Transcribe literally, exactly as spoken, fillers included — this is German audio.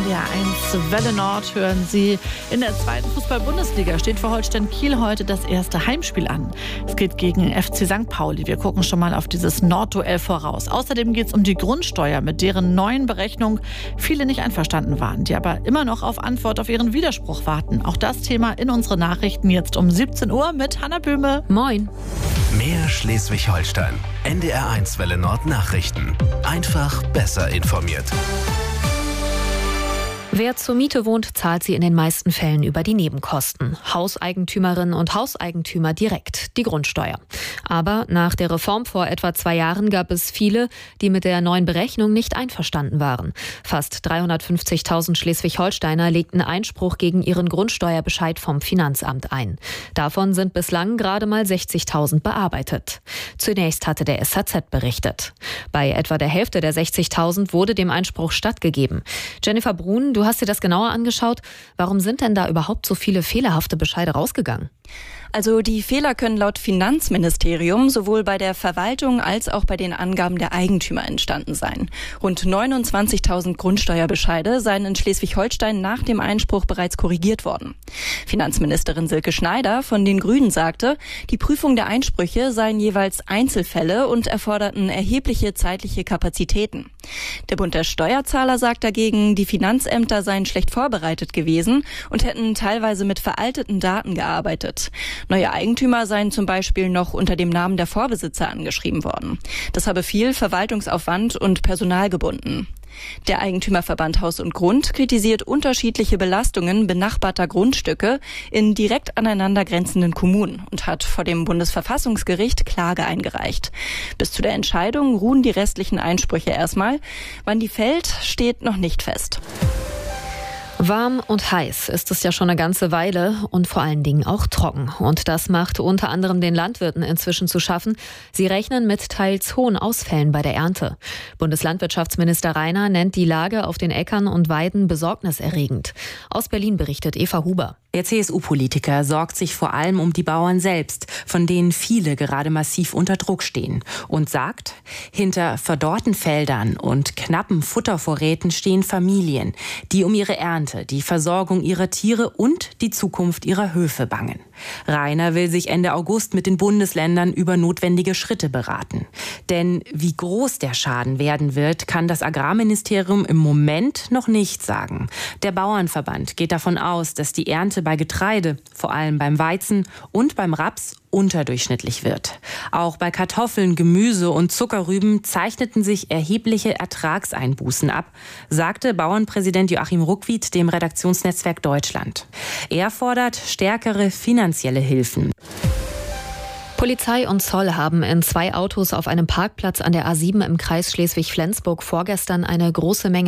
D R eins Welle Nord hören Sie. In der zweiten Fußball-Bundesliga steht für Holstein Kiel heute das erste Heimspiel an. Es geht gegen F C Sankt Pauli. Wir gucken schon mal auf dieses Nordduell voraus. Außerdem geht es um die Grundsteuer, mit deren neuen Berechnung viele nicht einverstanden waren, die aber immer noch auf Antwort auf ihren Widerspruch warten. Auch das Thema in unseren Nachrichten jetzt um siebzehn Uhr mit Hanna Böhme. Moin. Mehr Schleswig-Holstein. N D R eins Welle Nord Nachrichten. Einfach besser informiert. Wer zur Miete wohnt, zahlt sie in den meisten Fällen über die Nebenkosten. Hauseigentümerinnen und Hauseigentümer direkt die Grundsteuer. Aber nach der Reform vor etwa zwei Jahren gab es viele, die mit der neuen Berechnung nicht einverstanden waren. Fast dreihundertfünfzigtausend Schleswig-Holsteiner legten Einspruch gegen ihren Grundsteuerbescheid vom Finanzamt ein. Davon sind bislang gerade mal sechzigtausend bearbeitet. Zunächst hatte der S H Z berichtet. Bei etwa der Hälfte der sechzigtausend wurde dem Einspruch stattgegeben. Jennifer Brun, du Du hast dir das genauer angeschaut. Warum sind denn da überhaupt so viele fehlerhafte Bescheide rausgegangen? Also die Fehler können laut Finanzministerium sowohl bei der Verwaltung als auch bei den Angaben der Eigentümer entstanden sein. Rund neunundzwanzigtausend Grundsteuerbescheide seien in Schleswig-Holstein nach dem Einspruch bereits korrigiert worden. Finanzministerin Silke Schneider von den Grünen sagte, die Prüfung der Einsprüche seien jeweils Einzelfälle und erforderten erhebliche zeitliche Kapazitäten. Der Bund der Steuerzahler sagt dagegen, die Finanzämter seien schlecht vorbereitet gewesen und hätten teilweise mit veralteten Daten gearbeitet. Neue Eigentümer seien zum Beispiel noch unter dem Namen der Vorbesitzer angeschrieben worden. Das habe viel Verwaltungsaufwand und Personal gebunden. Der Eigentümerverband Haus und Grund kritisiert unterschiedliche Belastungen benachbarter Grundstücke in direkt aneinander grenzenden Kommunen und hat vor dem Bundesverfassungsgericht Klage eingereicht. Bis zu der Entscheidung ruhen die restlichen Einsprüche erstmal. Wann die fällt, steht noch nicht fest. Warm und heiß ist es ja schon eine ganze Weile und vor allen Dingen auch trocken. Und das macht unter anderem den Landwirten inzwischen zu schaffen. Sie rechnen mit teils hohen Ausfällen bei der Ernte. Bundeslandwirtschaftsminister Reiner nennt die Lage auf den Äckern und Weiden besorgniserregend. Aus Berlin berichtet Eva Huber. Der C S U-Politiker sorgt sich vor allem um die Bauern selbst, von denen viele gerade massiv unter Druck stehen. Und sagt, hinter verdorrten Feldern und knappen Futtervorräten stehen Familien, die um ihre Ernte, die Versorgung ihrer Tiere und die Zukunft ihrer Höfe bangen. Reiner will sich Ende August mit den Bundesländern über notwendige Schritte beraten. Denn wie groß der Schaden werden wird, kann das Agrarministerium im Moment noch nicht sagen. Der Bauernverband geht davon aus, dass die Ernte bei Getreide, vor allem beim Weizen und beim Raps, unterdurchschnittlich wird. Auch bei Kartoffeln, Gemüse und Zuckerrüben zeichneten sich erhebliche Ertragseinbußen ab, sagte Bauernpräsident Joachim Ruckwied dem Redaktionsnetzwerk Deutschland. Er fordert stärkere finanzielle Hilfen. Polizei und Zoll haben in zwei Autos auf einem Parkplatz an der A sieben im Kreis Schleswig-Flensburg vorgestern eine große Menge